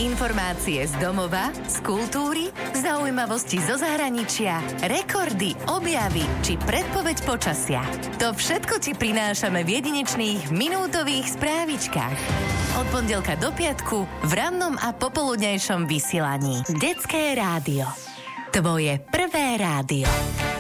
Informácie z domova, z kultúry, zaujímavosti zo zahraničia, rekordy, objavy či predpoveď počasia. To všetko ti prinášame v jedinečných minútových správičkách. Od pondelka do piatku v rannom a popoludňajšom vysielaní. Detské rádio. Tvoje prvé rádio.